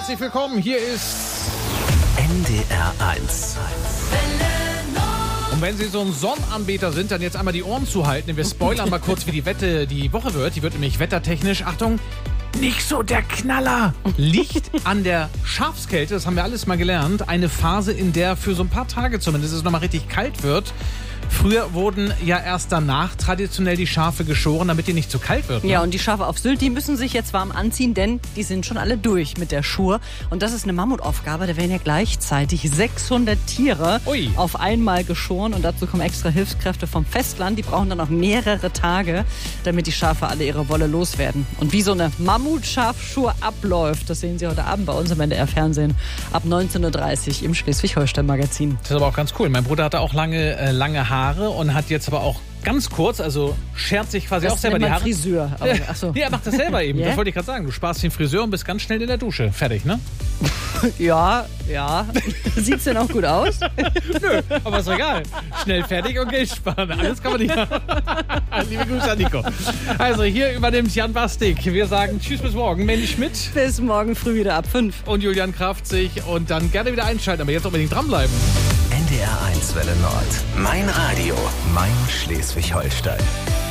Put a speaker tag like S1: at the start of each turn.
S1: Herzlich willkommen, hier ist
S2: NDR 1.
S1: Und wenn Sie so ein Sonnenanbeter sind, dann jetzt einmal die Ohren zuhalten. Wir spoilern mal kurz, wie die Wette die Woche wird. Die wird nämlich wettertechnisch, Achtung, nicht so der Knaller. Liegt an der Schafskälte, das haben wir alles mal gelernt. Eine Phase, in der für so ein paar Tage zumindest es nochmal richtig kalt wird. Früher wurden ja erst danach traditionell die Schafe geschoren, damit die nicht zu kalt wird. Ne?
S3: Ja, und die Schafe auf Sylt, die müssen sich jetzt warm anziehen, denn die sind schon alle durch mit der Schur. Und das ist eine Mammutaufgabe. Da werden ja gleichzeitig 600 Tiere auf einmal geschoren. Und dazu kommen extra Hilfskräfte vom Festland. Die brauchen dann auch mehrere Tage, damit die Schafe alle ihre Wolle loswerden. Und wie so eine Mammutschafschur abläuft, das sehen Sie heute Abend bei uns im NDR-Fernsehen ab 19.30 Uhr im Schleswig-Holstein-Magazin.
S1: Das ist aber auch ganz cool. Mein Bruder hatte auch lange Haare und hat jetzt aber auch ganz kurz, also schert sich quasi
S3: das
S1: auch selber die Haare.
S3: Friseur. Aber, ach so.
S1: Nee, er macht das selber eben.
S3: Yeah?
S1: Das wollte ich gerade sagen. Du sparst den Friseur und bist ganz schnell in der Dusche. Fertig, ne?
S3: Ja. Sieht's denn auch gut aus?
S1: Nö, aber ist egal. Schnell fertig und Geld sparen. Alles kann man nicht machen. Liebe Grüße an Nico. Also hier übernimmt Jan Bastik. Wir sagen tschüss bis morgen. Mandy Schmidt.
S3: Bis morgen früh wieder ab 5.
S1: Und Julian Kraftzig. Und dann gerne wieder einschalten, aber jetzt unbedingt dranbleiben.
S2: NDR 1 Welle Nord. Mein Radio. Mein Schleswig-Holstein.